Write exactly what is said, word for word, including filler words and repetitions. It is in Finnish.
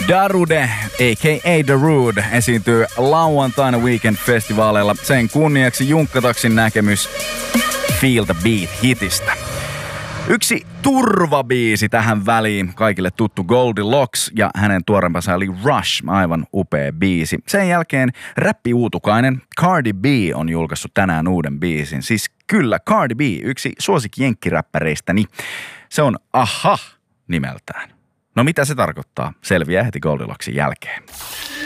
Darude, a k a. Darude, esiintyy lauantaina Weekend-festivaaleilla. Sen kunniaksi Junkkataksin näkemys Feel the Beat-hitistä. Yksi turvabiisi tähän väliin, kaikille tuttu Goldilocks ja hänen tuorempansa oli Rush, aivan upea biisi. Sen jälkeen räppiuutukainen Cardi B on julkaissut tänään uuden biisin. Siis kyllä, Cardi B, yksi suosikki jenkkiräppäreistäni. Se on Aha nimeltään. No mitä se tarkoittaa? Selviää heti Goldilocksin jälkeen.